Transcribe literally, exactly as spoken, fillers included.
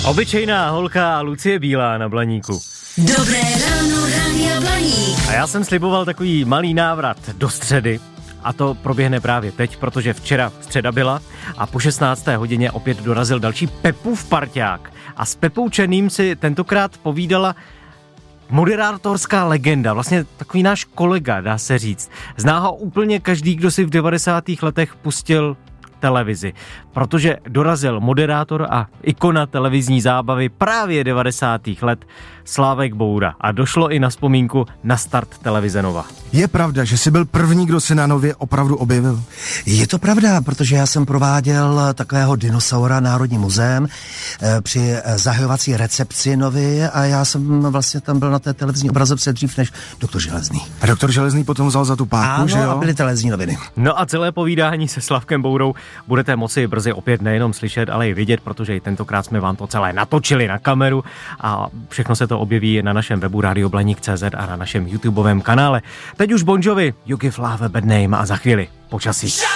Obyčejná holka Lucie Bílá na Blaníku. Dobré ráno, Rádia Blaník. A já jsem sliboval takový malý návrat do středy. A to proběhne právě teď, protože včera středa byla a po šestnácté hodině opět dorazil další Pepův parťák. A s Pepou Černým si tentokrát povídala moderátorská legenda, vlastně takový náš kolega, dá se říct. Zná ho úplně každý, kdo si v devadesátých letech pustil televizi, protože dorazil moderátor a ikona televizní zábavy právě devadesátých let Slávek Boura a došlo i na vzpomínku na start televize Nova. Je pravda, že jsi byl první, kdo se na Nově opravdu objevil? Je to pravda, protože já jsem prováděl takového dinosaura Národním muzeem e, při zahajovací recepci Novy a já jsem vlastně tam byl na té televizní obrazovce dřív než doktor Železný. A doktor Železný potom vzal za tu páku, ano, že jo? A byly televizní noviny. No a celé povídání se Slavkem Bourou budete moci brzy opět nejenom slyšet, ale i vidět, protože i tentokrát jsme vám to celé natočili na kameru a všechno se to objeví na našem webu radio blaník tečka cé zet a na našem YouTubeovém kanále. Teď už Bon Jovi, You Give Love a Bad Name a za chvíli počasí.